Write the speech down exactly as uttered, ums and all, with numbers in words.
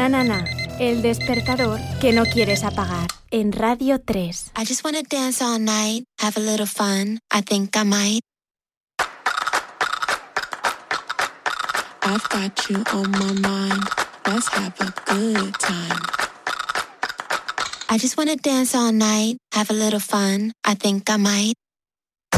Na Na Na, el despertador que no quieres apagar, en Radio tres. I just wanna dance all night, have a little fun, I think I might. I've got you on my mind, let's have a good time. I just wanna dance all night, have a little fun, I think I might.